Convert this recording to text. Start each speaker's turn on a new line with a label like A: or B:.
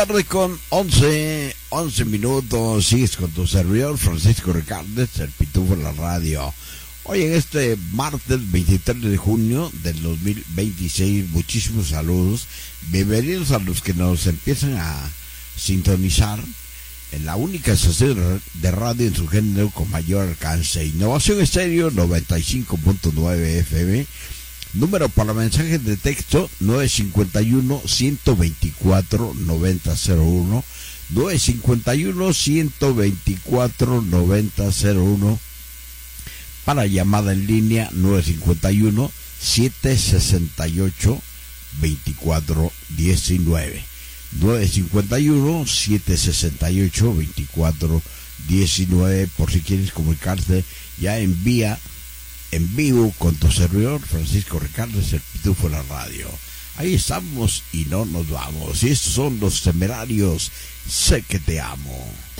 A: Tarde con 11 minutos, sigues con tu servidor Francisco Ricardes, el Pitufo en la radio. Hoy en este martes 23 de junio del 2026, muchísimos saludos, bienvenidos a los que nos empiezan a sintonizar en la única estación de radio en su género con mayor alcance, Innovación Estéreo 95.9 FM. Número para mensajes de texto 951-124-9001, 951-124-9001, para llamada en línea 951-768-2419, 951-768-2419, por si quieres comunicarte ya en vivo con tu servidor Francisco Ricardes, el Pitufo en la radio. Ahí estamos y no nos vamos. Y estos son los Temerarios, Sé que te amo.